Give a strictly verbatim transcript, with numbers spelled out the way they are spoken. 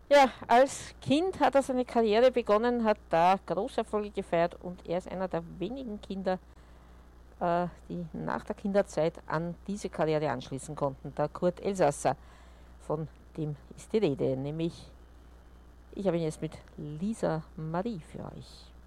Ja, als Kind hat er seine Karriere begonnen, hat da große Erfolge gefeiert und er ist einer der wenigen Kinder, äh, die nach der Kinderzeit an diese Karriere anschließen konnten. Der Kurt Elsasser, von dem ist die Rede, nämlich ich habe ihn jetzt mit Lisa Marie für euch.